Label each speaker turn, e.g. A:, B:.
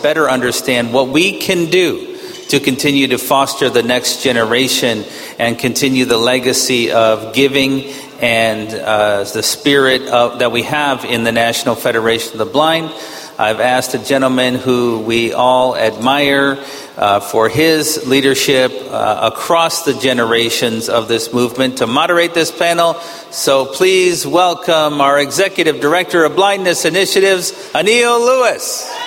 A: better understand what we can do to continue to foster the next generation and continue the legacy of giving and the spirit that we have in the National Federation of the Blind. I've asked a gentleman who we all admire for his leadership across the generations of this movement to moderate this panel. So please welcome our Executive Director of Blindness Initiatives, Anil Lewis.